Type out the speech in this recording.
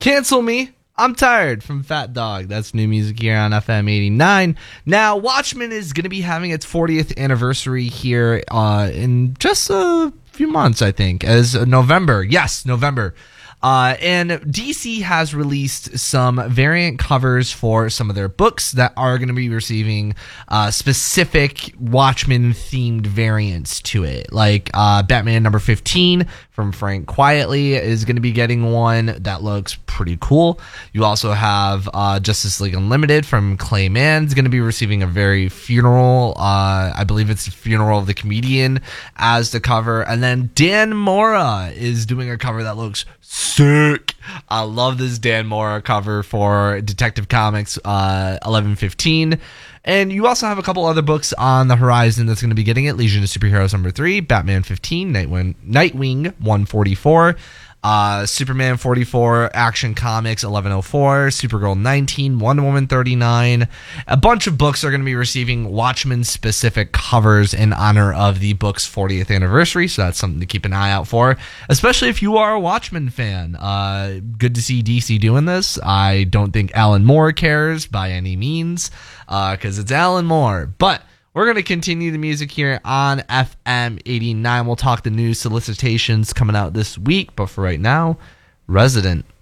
Cancel Me. I'm Tired from Fat Dog. That's new music here on FM 89. Now, Watchmen is going to be having its 40th anniversary here in just a few months, I think, as November. Yes, November. And DC has released some variant covers for some of their books that are going to be receiving specific Watchmen-themed variants to it. Like Batman number 15 from Frank Quietly is going to be getting one that looks pretty cool. You also have Justice League Unlimited from Clay Mann is going to be receiving a very funeral. I believe it's the funeral of the comedian as the cover. And then Dan Mora is doing a cover that looks sick. I love this Dan Mora cover for Detective Comics 1115. And you also have a couple other books on the horizon that's going to be getting it. Legion of Superheroes number 3, Batman 15, Nightwing 144, Superman 44, Action Comics 1104, Supergirl 19, Wonder Woman 39. A bunch of books are going to be receiving Watchmen-specific covers in honor of the book's 40th anniversary, so that's something to keep an eye out for, especially if you are a Watchmen fan. Good to see DC doing this. I don't think Alan Moore cares by any means, because it's Alan Moore, but we're going to continue the music here on FM 89. We'll talk the new solicitations coming out this week, but for right now, Resident.